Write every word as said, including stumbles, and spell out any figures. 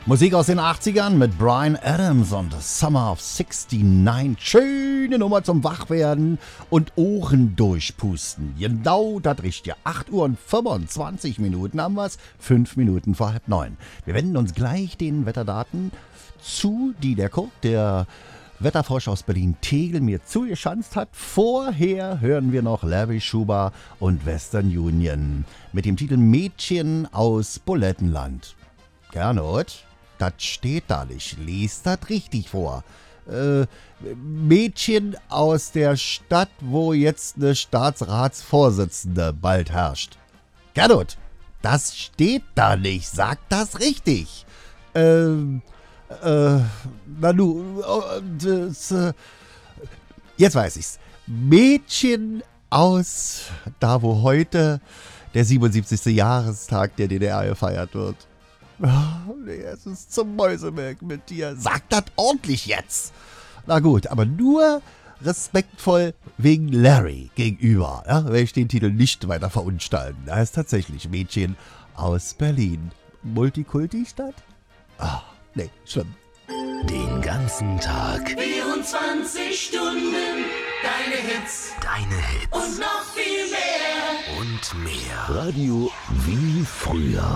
Musik aus den achtzigern mit Bryan Adams und Summer of sixty-nine. Schöne Nummer zum Wachwerden und Ohren durchpusten. Genau, das richtig. acht Uhr und fünfundzwanzig Minuten haben wir's. Fünf Minuten vor halb neun. Wir wenden uns gleich den Wetterdaten zu, die der Kurt, der Wetterforscher aus Berlin-Tegel, mir zugeschanzt hat. Vorher hören wir noch Larry Schuber und Western Union mit dem Titel Mädchen aus Bulettenland. Gernot, das steht da nicht. Lies das richtig vor. Äh, Mädchen aus der Stadt, wo jetzt eine Staatsratsvorsitzende bald herrscht. Gernot, das steht da nicht. Sag das richtig. Ähm, äh, Nanu, das, äh, jetzt weiß ich's. Mädchen aus da, wo heute der siebenundsiebzigste Jahrestag der D D R gefeiert wird. Oh, nee, es ist zum Mäusemelken mit dir. Sag das ordentlich jetzt. Na gut, aber nur respektvoll wegen Larry gegenüber. Ja, werde ich den Titel nicht weiter verunstalten. Da ist tatsächlich Mädchen aus Berlin. Multikulti-Stadt? Ah, nee, schlimm. Den ganzen Tag. vierundzwanzig Stunden. Deine Hits. Deine Hits. Und noch viel mehr. Und mehr. Radio wie früher.